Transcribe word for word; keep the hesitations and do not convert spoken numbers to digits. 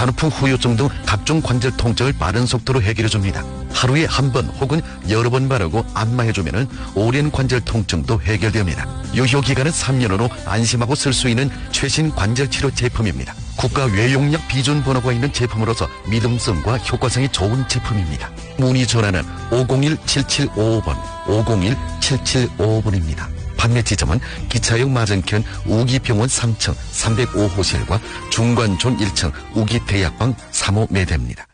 산후풍 후유증 등 각종 관절 통증을 빠른 속도로 해결해줍니다. 하루에 한 번 혹은 여러 번 바르고 안마해주면 오랜 관절 통증도 해결됩니다. 유효기간은 삼 년으로 안심하고 쓸 수 있는 최신 관절 치료 제품입니다. 국가 외용약 비준 번호가 있는 제품으로서 믿음성과 효과성이 좋은 제품입니다. 문의 전화는 오공일 칠칠오오 번, 오공일 칠칠오오 번입니다. 판매 지점은 기차역 맞은편 우기병원 삼 층 삼백오 호실과 중관존 일 층 우기대약방 삼 호 매대입니다.